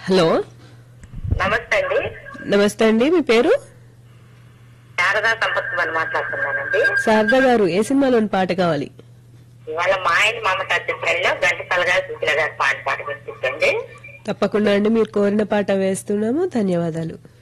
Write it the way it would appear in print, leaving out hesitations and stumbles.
Hello, నమస్తే అండి. నమస్తే అండి. మీ పేరు? శారదా సంపత్ అని మాట్లాడుతున్నానండి. శారదా గారు, ఏ సినిమాలోని పాట కావాలి? ఇవాళ మా ఆయన మమత చిత్రంలో ఘంటసాల గారు సుశీల గారు పాట వినిపించండి. తప్పకుండా అండి, మీరు కోరిన పాట వేస్తున్నాము. ధన్యవాదాలు.